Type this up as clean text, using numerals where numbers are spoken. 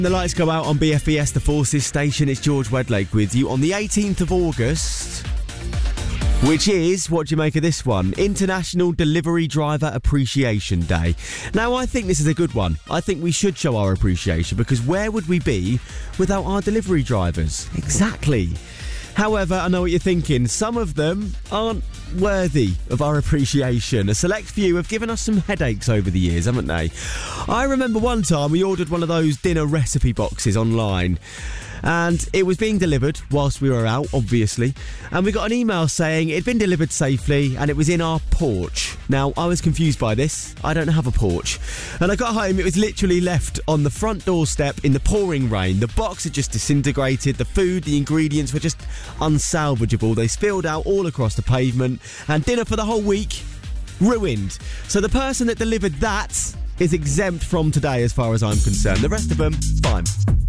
The lights go out on BFBS, the Forces station. It's George Wedlake with you on the 18th of August, which is, what do you make of this one? International Delivery Driver Appreciation Day. Now, I think this is a good one. I think we should show our appreciation, because where would we be without our delivery drivers? Exactly. However, I know what you're thinking. Some of them aren't worthy of our appreciation. A select few have given us some headaches over the years, haven't they? I remember one time we ordered one of those dinner recipe boxes online, and it was being delivered whilst we were out, obviously, and we got an email saying it'd been delivered safely and it was in our porch. Now, I was confused by this. I don't have a porch. And I got home, it was literally left on the front doorstep in the pouring rain. The box had just disintegrated, the food, the ingredients were just unsalvageable. They spilled out all across the pavement, and dinner for the whole week, ruined. So the person that delivered that is exempt from today as far as I'm concerned. The rest of them, fine.